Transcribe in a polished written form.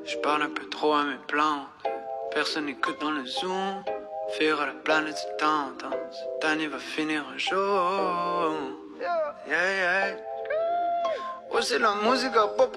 Je parle un peu trop à mes plantes. Personne n'écoute dans le zoom. Faire à la planète se tente. Cette année va finir un jour. Yeah, yeah. Ouais, c'est la musique à pop.